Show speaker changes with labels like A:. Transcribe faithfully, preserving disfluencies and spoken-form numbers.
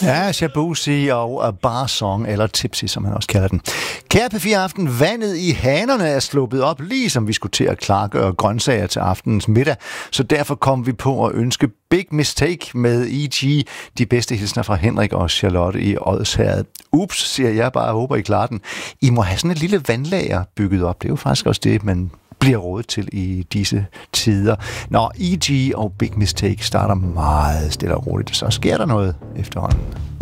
A: Ja, Shabuzi og Bar Song, eller Tipsy, som han også kalder den. Kære P fire Aften, vandet i hanerne er sluppet op, ligesom vi skulle til at klargøre grøntsager til aftenens middag. Så derfor kom vi på at ønske Big Mistake med E G. De bedste hilsner fra Henrik og Charlotte i Odsherred. Ups, siger jeg bare, jeg håber I klarer den. I må have sådan et lille vandlager bygget op. Det er jo faktisk også det, man bliver rådet til i disse tider. Når E G og Big Mistake starter meget stille og roligt, så sker der noget efterhånden.